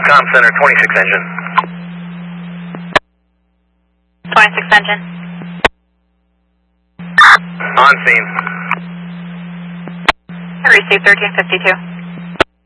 Comm Center, 26 engine. 26 engine. On scene. I received 1352.